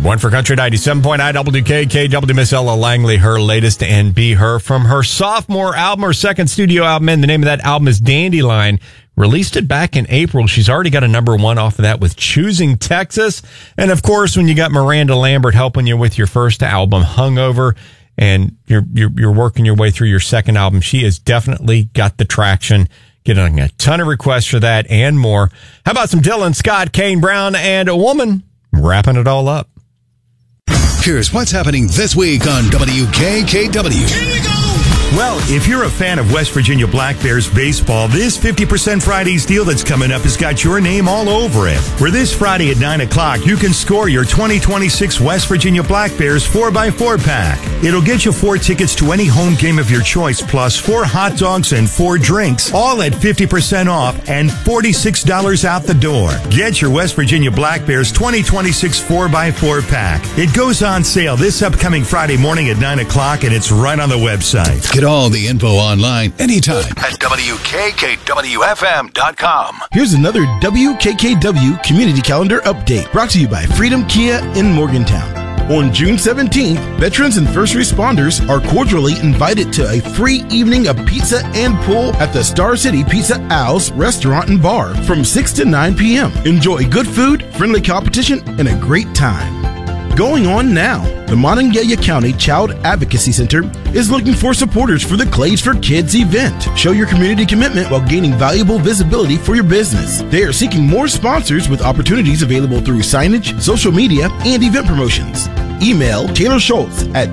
One for Country 97.9 WKKW. Miss Ella Langley, her latest and Be Her from her sophomore album, her second studio album. And the name of that album is Dandelion. Released it back in April. She's already got a number one off of that with Choosing Texas. And of course, when you got Miranda Lambert helping you with your first album, Hungover, and you're working your way through your second album, she has definitely got the traction. Getting a ton of requests for that and more. How about some Dylan Scott, Kane Brown, and A Woman? Wrapping it all up. Here's what's happening this week on WKKW. Here we go! Well, if you're a fan of West Virginia Black Bears baseball, this 50% Fridays deal that's coming up has got your name all over it. For this Friday at 9 o'clock, you can score your 2026 West Virginia Black Bears 4x4 pack. It'll get you 4 tickets to any home game of your choice, plus 4 hot dogs and 4 drinks, all at 50% off and $46 out the door. Get your West Virginia Black Bears 2026 4x4 pack. It goes on sale this upcoming Friday morning at 9 o'clock, and it's right on the website. Get all the info online anytime at WKKWFM.com. Here's another WKKW Community Calendar update brought to you by Freedom Kia in Morgantown. On June 17th, veterans and first responders are cordially invited to a free evening of pizza and pool at the Star City Pizza Owl's Restaurant and Bar from 6 to 9 p.m. Enjoy good food, friendly competition, and a great time. Going on now, the Monongalia County Child Advocacy Center is looking for supporters for the Clays for Kids event. Show your community commitment while gaining valuable visibility for your business. They are seeking more sponsors with opportunities available through signage, social media, and event promotions. Email Taylor Schultz at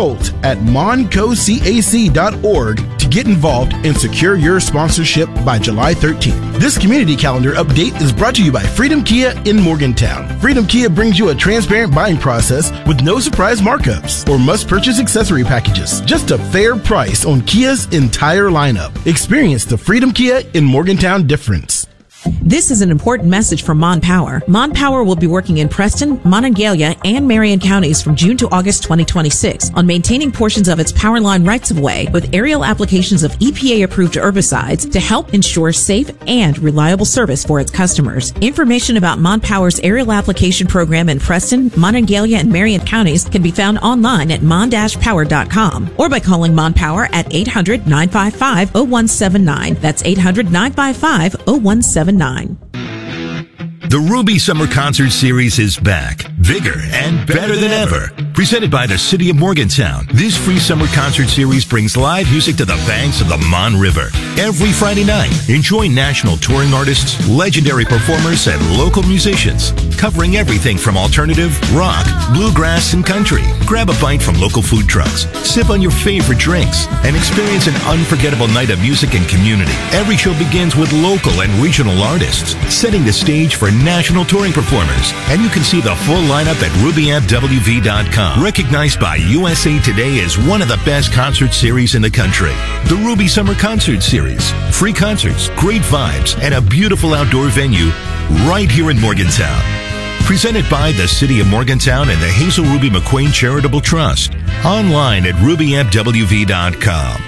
tschultz@moncocac.org to get involved and secure your sponsorship by July 13th. This community calendar update is brought to you by Freedom Kia in Morgantown. Freedom Kia brings you a transparent buying process with no surprise markups or must-purchase accessory packages. Just a fair price on Kia's entire lineup. Experience the Freedom Kia in Morgantown difference. This is an important message from Mon Power. Mon Power will be working in Preston, Monongalia, and Marion counties from June to August 2026 on maintaining portions of its power line rights-of-way with aerial applications of EPA-approved herbicides to help ensure safe and reliable service for its customers. Information about Mon Power's aerial application program in Preston, Monongalia, and Marion counties can be found online at mon-power.com or by calling Mon Power at 800-955-0179. That's 800-955-0179. The Ruby Summer Concert Series is back, bigger and better than ever. Presented by the City of Morgantown, this free summer concert series brings live music to the banks of the Mon River. Every Friday night, enjoy national touring artists, legendary performers, and local musicians, covering everything from alternative, rock, bluegrass, and country. Grab a bite from local food trucks, sip on your favorite drinks, and experience an unforgettable night of music and community. Every show begins with local and regional artists, setting the stage for national touring performers. And you can see the full lineup at RubyAppWV.com. Recognized by USA Today as one of the best concert series in the country. The Ruby Summer Concert Series. Free concerts, great vibes, and a beautiful outdoor venue right here in Morgantown. Presented by the City of Morgantown and the Hazel Ruby McQueen Charitable Trust. Online at RubyAppWV.com.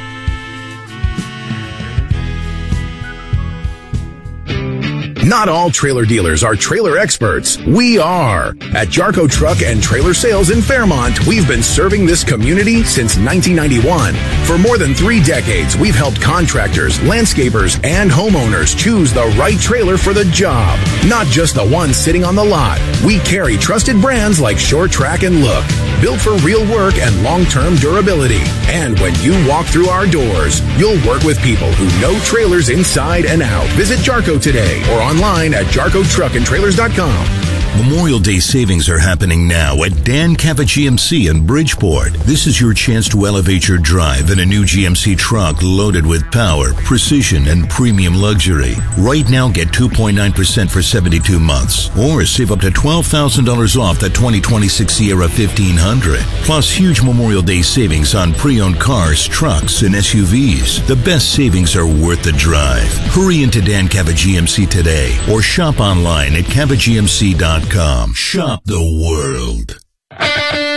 Not all trailer dealers are trailer experts. We are. At Jarko Truck and Trailer Sales in Fairmont, we've been serving this community since 1991. For more than 3 decades, we've helped contractors, landscapers, and homeowners choose the right trailer for the job. Not just the one sitting on the lot. We carry trusted brands like Short Track and Look, built for real work and long-term durability. And when you walk through our doors, you'll work with people who know trailers inside and out. Visit Jarko today or online at jarkotruckandtrailers.com. Memorial Day savings are happening now at Dan Cava GMC in Bridgeport. This is your chance to elevate your drive in a new GMC truck loaded with power, precision, and premium luxury. Right now, get 2.9% for 72 months, or save up to $12,000 off the 2026 Sierra 1500. Plus, huge Memorial Day savings on pre-owned cars, trucks, and SUVs. The best savings are worth the drive. Hurry into Dan Cava GMC today, or shop online at cavagmc.com. Shop the world.